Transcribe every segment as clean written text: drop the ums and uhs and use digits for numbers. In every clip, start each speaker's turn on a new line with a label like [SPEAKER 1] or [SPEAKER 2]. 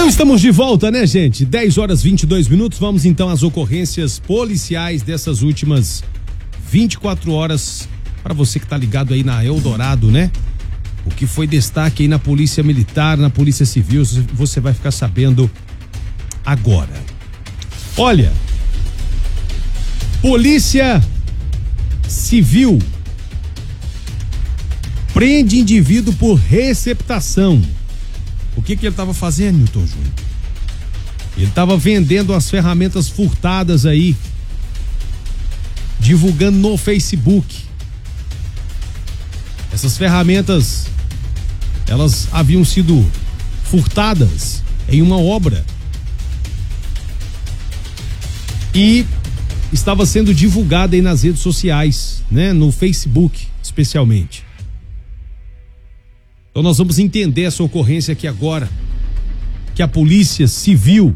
[SPEAKER 1] Então estamos de volta, né, gente? 10 horas 22 minutos. Vamos então às ocorrências policiais dessas últimas 24 horas. Para você que tá ligado aí na Eldorado, né? O que foi destaque aí na Polícia Militar, na Polícia Civil, você vai ficar sabendo agora. Olha, Polícia Civil prende indivíduo por receptação. O que ele estava fazendo, Newton Júnior? Ele estava vendendo as ferramentas furtadas aí, divulgando no Facebook. Essas ferramentas, elas haviam sido furtadas em uma obra e estava sendo divulgada aí nas redes sociais, né? No Facebook, especialmente. Então nós vamos entender essa ocorrência aqui agora, que a Polícia Civil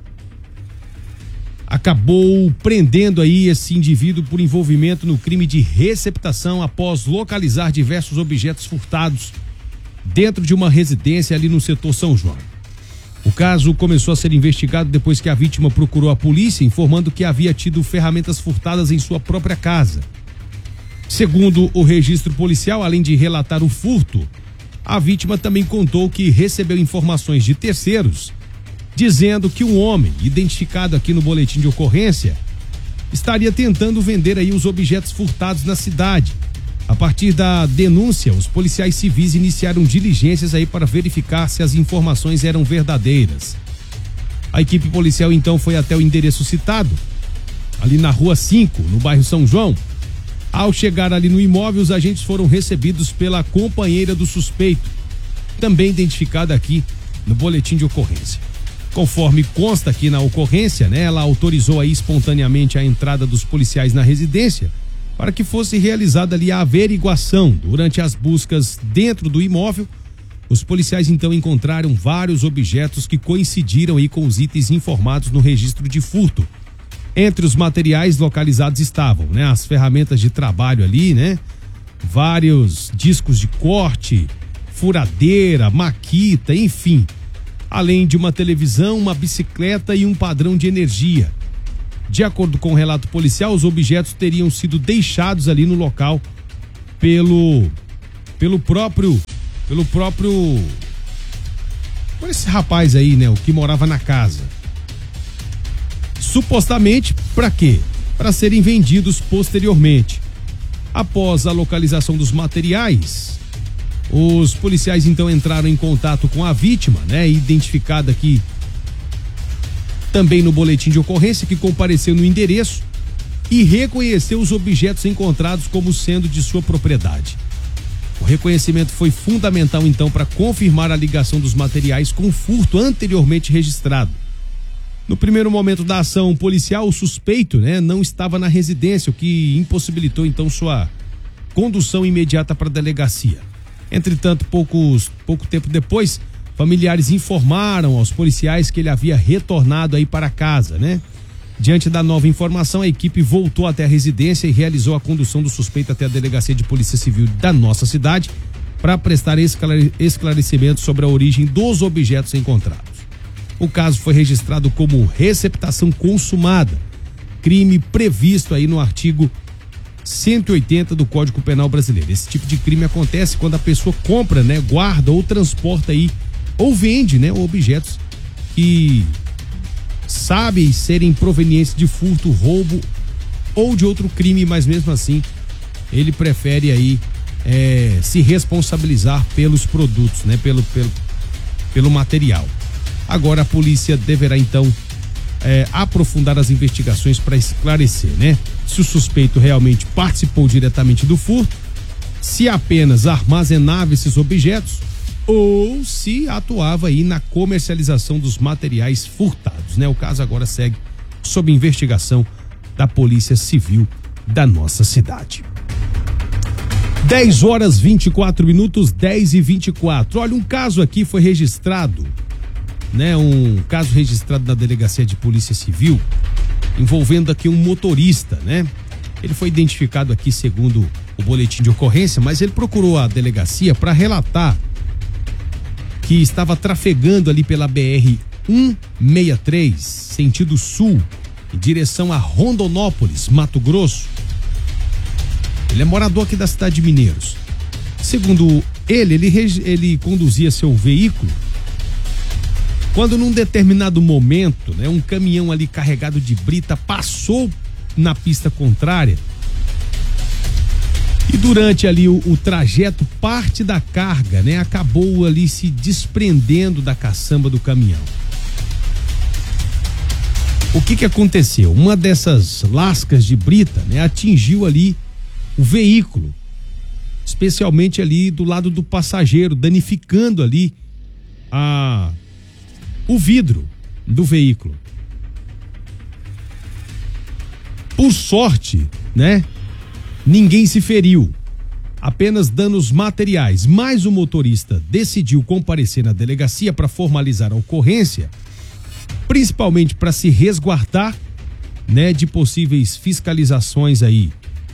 [SPEAKER 1] acabou prendendo aí esse indivíduo por envolvimento no crime de receptação após localizar diversos objetos furtados dentro de uma residência ali no setor São João. O caso começou a ser investigado depois que a vítima procurou a polícia, informando que havia tido ferramentas furtadas em sua própria casa. Segundo o registro policial, além de relatar o furto, a vítima também contou que recebeu informações de terceiros dizendo que um homem, identificado aqui no boletim de ocorrência, estaria tentando vender aí os objetos furtados na cidade. A partir da denúncia, os policiais civis iniciaram diligências aí para verificar se as informações eram verdadeiras. A equipe policial então foi até o endereço citado, ali na Rua 5, no bairro São João. Ao chegar ali no imóvel, os agentes foram recebidos pela companheira do suspeito, também identificada aqui no boletim de ocorrência. Conforme consta aqui na ocorrência, né, ela autorizou aí espontaneamente a entrada dos policiais na residência para que fosse realizada ali a averiguação. Durante as buscas dentro do imóvel, os policiais então encontraram vários objetos que coincidiram aí com os itens informados no registro de furto. Entre os materiais localizados estavam, né, as ferramentas de trabalho ali, né, vários discos de corte, furadeira, maquita, enfim, além de uma televisão, uma bicicleta e um padrão de energia. De acordo com o relato policial, os objetos teriam sido deixados ali no local por esse rapaz aí, né, o que morava na casa. Supostamente, para quê? Para serem vendidos posteriormente. Após a localização dos materiais, os policiais então entraram em contato com a vítima, né, identificada aqui também no boletim de ocorrência, que compareceu no endereço e reconheceu os objetos encontrados como sendo de sua propriedade. O reconhecimento foi fundamental então para confirmar a ligação dos materiais com o furto anteriormente registrado. No primeiro momento da ação policial, o suspeito, né, não estava na residência, o que impossibilitou então sua condução imediata para a delegacia. Entretanto, pouco tempo depois, familiares informaram aos policiais que ele havia retornado aí para casa, né? Diante da nova informação, a equipe voltou até a residência e realizou a condução do suspeito até a Delegacia de Polícia Civil da nossa cidade para prestar esclarecimentos sobre a origem dos objetos encontrados. O caso foi registrado como receptação consumada, crime previsto aí no artigo 180 do Código Penal Brasileiro. Esse tipo de crime acontece quando a pessoa compra, né, guarda ou transporta aí, ou vende, né, objetos que sabem serem provenientes de furto, roubo ou de outro crime, mas mesmo assim ele prefere aí se responsabilizar pelos produtos, né, pelo material. Agora a polícia deverá então aprofundar as investigações para esclarecer, né, se o suspeito realmente participou diretamente do furto, se apenas armazenava esses objetos ou se atuava aí na comercialização dos materiais furtados, né? O caso agora segue sob investigação da Polícia Civil da nossa cidade. 10 horas 24 minutos, 10h24. Olha, um caso aqui foi registrado, né? Um caso registrado na Delegacia de Polícia Civil, envolvendo aqui um motorista, né? Ele foi identificado aqui segundo o boletim de ocorrência, mas ele procurou a delegacia para relatar que estava trafegando ali pela BR 163, sentido sul, em direção a Rondonópolis, Mato Grosso. Ele é morador aqui da cidade de Mineiros. Segundo ele conduzia seu veículo quando num determinado momento, né, um caminhão ali carregado de brita passou na pista contrária e durante ali o trajeto, parte da carga, né, acabou ali se desprendendo da caçamba do caminhão. O que aconteceu? Uma dessas lascas de brita, né, atingiu ali o veículo, especialmente ali do lado do passageiro, danificando ali o vidro do veículo. Por sorte, né, ninguém se feriu, apenas danos materiais, mas o motorista decidiu comparecer na delegacia para formalizar a ocorrência, principalmente para se resguardar, né, de possíveis fiscalizações aí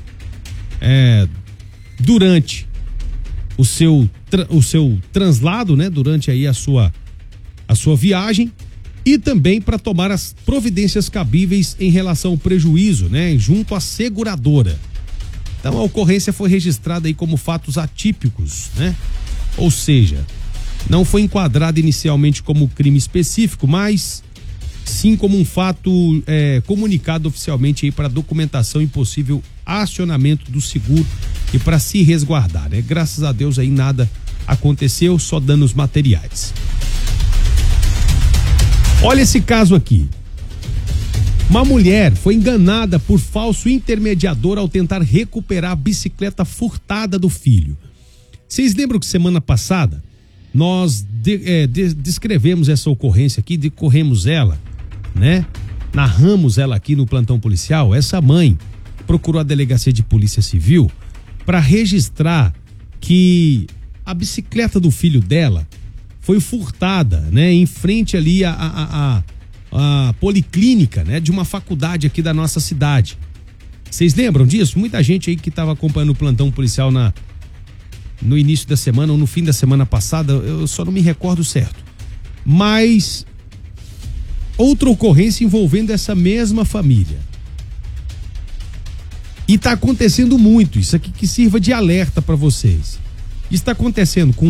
[SPEAKER 1] durante o seu translado, né, durante aí a sua viagem, e também para tomar as providências cabíveis em relação ao prejuízo, né, junto à seguradora. Então a ocorrência foi registrada aí como fatos atípicos, né? Ou seja, não foi enquadrada inicialmente como crime específico, mas sim como um fato comunicado oficialmente aí para documentação e possível acionamento do seguro e para se resguardar, né? Graças a Deus aí nada aconteceu, só danos materiais. Olha esse caso aqui. Uma mulher foi enganada por falso intermediador ao tentar recuperar a bicicleta furtada do filho. Vocês lembram que semana passada nós descrevemos essa ocorrência aqui, decorremos ela, né? Narramos ela aqui no plantão policial. Essa mãe procurou a delegacia de polícia civil para registrar que a bicicleta do filho dela foi furtada, né? Em frente ali a policlínica, né, de uma faculdade aqui da nossa cidade. Vocês lembram disso? Muita gente aí que estava acompanhando o plantão policial no início da semana ou no fim da semana passada, eu só não me recordo certo. Mas outra ocorrência envolvendo essa mesma família. E está acontecendo muito, isso aqui que sirva de alerta para vocês. Está acontecendo com